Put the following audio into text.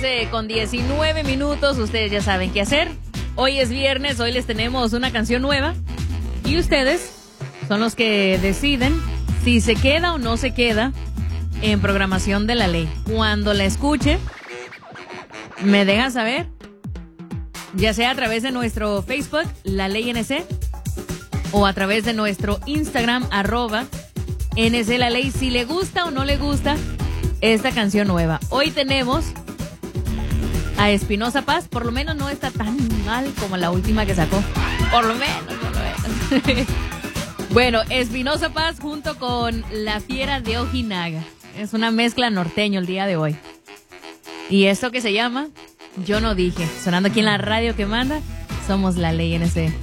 12:19. Ustedes ya saben qué hacer. Hoy es viernes, hoy les tenemos una canción nueva. Y ustedes son los que deciden si se queda o no se queda en programación de la ley. Cuando la escuche, me dejan saber, ya sea a través de nuestro Facebook, La Ley NC, o a través de nuestro Instagram, @NC La Ley, si le gusta o no le gusta esta canción nueva. Hoy tenemos a Espinosa Paz, por lo menos no está tan mal como la última que sacó. Por lo menos. Bueno, Espinosa Paz junto con La Fiera de Ojinaga. Es una mezcla norteño el día de hoy. Y esto que se llama Yo No Dije, sonando aquí en la radio que manda, somos La Ley NC.